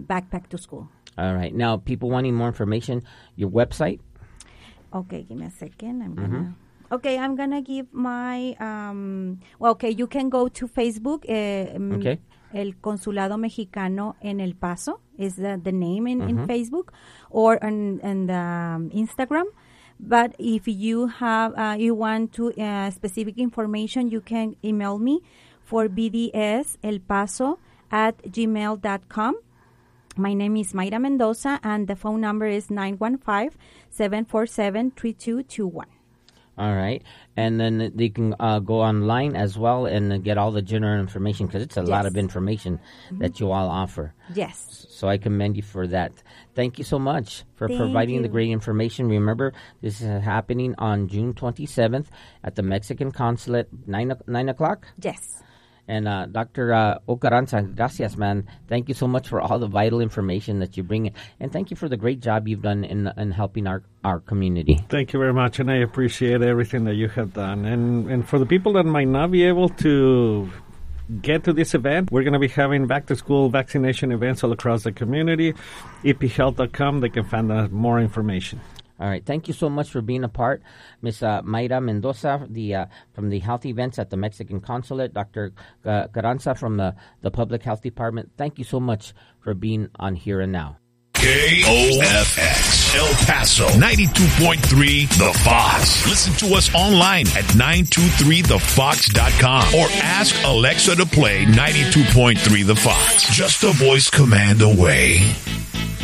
backpack to school. All right. Now, people wanting more information, your website? Okay, give me a second. I'm gonna give my. You can go to Facebook. El Consulado Mexicano en El Paso is the name in Facebook, or on Instagram. But if you have you want to specific information, you can email me for bdselpaso@gmail.com. My name is Mayra Mendoza, and the phone number is 915-747-3221. All right. And then they can go online as well and get all the general information, because it's a lot of information that you all offer. Yes. So I commend you for that. Thank you so much for providing the great information. Remember, this is happening on June 27th at the Mexican Consulate, 9 o'clock? Yes. And Dr. Ocaranza, gracias, man. Thank you so much for all the vital information that you bring in. And thank you for the great job you've done in helping our community. Thank you very much, and I appreciate everything that you have done. And for the people that might not be able to get to this event, we're going to be having back-to-school vaccination events all across the community. ephealth.com, they can find out more information. All right. Thank you so much for being a part. Ms. Mayra Mendoza, from the health events at the Mexican Consulate, Dr. Carranza from the Public Health Department. Thank you so much for being on Here and Now. KOFX El Paso 92.3 The Fox. Listen to us online at 923thefox.com or ask Alexa to play 92.3 The Fox. Just a voice command away.